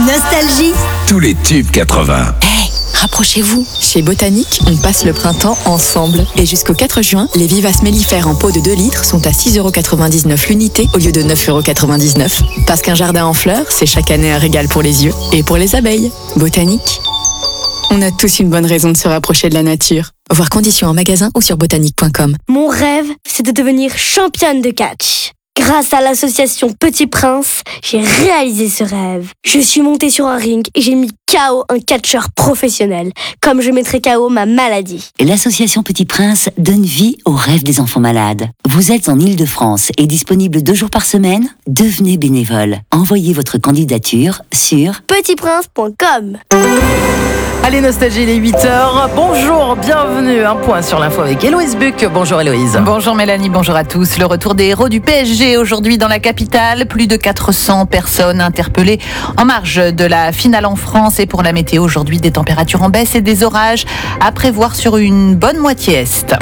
Nostalgie. Tous les tubes 80. Hey, rapprochez-vous. Chez Botanique, on passe le printemps ensemble. Et jusqu'au 4 juin, les vivaces mellifères en pot de 2 litres sont à 6,99€ l'unité au lieu de 9,99€. Parce qu'un jardin en fleurs, c'est chaque année un régal pour les yeux et pour les abeilles. Botanique. On a tous une bonne raison de se rapprocher de la nature. Voir conditions en magasin ou sur botanique.com. Mon rêve, c'est de devenir championne de catch. Grâce à l'association Petit Prince, j'ai réalisé ce rêve. Je suis montée sur un ring et j'ai mis KO un catcheur professionnel, comme je mettrai KO ma maladie. L'association Petit Prince donne vie aux rêves des enfants malades. Vous êtes en Île-de-France et disponible 2 jours par semaine ? Devenez bénévole. Envoyez votre candidature sur petitprince.com. Allez Nostalgie, il est 8h. Bonjour, bienvenue. Un point sur l'info avec Héloïse Buck. Bonjour Héloïse. Bonjour Mélanie, bonjour à tous. Le retour des héros du PSG aujourd'hui dans la capitale. Plus de 400 personnes interpellées en marge de la finale en France. Et pour la météo aujourd'hui, des températures en baisse et des orages à prévoir sur une bonne moitié est.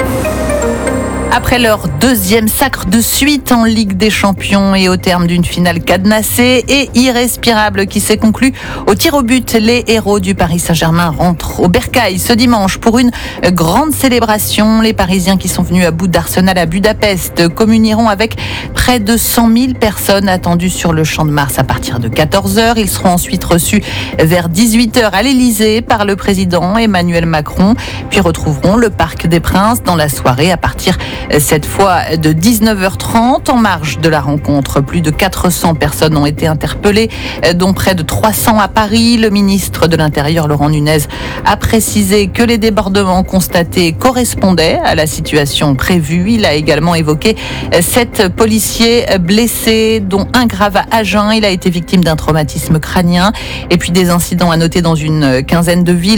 Après leur deuxième sacre de suite en Ligue des Champions et au terme d'une finale cadenassée et irrespirable qui s'est conclue au tir au but, les héros du Paris Saint-Germain rentrent au Bercail ce dimanche pour une grande célébration. Les Parisiens qui sont venus à bout d'Arsenal à Budapest communieront avec près de 100 000 personnes attendues sur le Champ de Mars à partir de 14h. Ils seront ensuite reçus vers 18h à l'Elysée par le président Emmanuel Macron, puis retrouveront le Parc des Princes dans la soirée à partir cette fois de 19h30. En marge de la rencontre, plus de 400 personnes ont été interpellées, dont près de 300 à Paris. Le ministre de l'Intérieur, Laurent Nunez, a précisé que les débordements constatés correspondaient à la situation prévue. Il a également évoqué 7 policiers blessés, dont un grave à Agen. Il a été victime d'un traumatisme crânien. Et puis des incidents à noter dans une quinzaine de villes.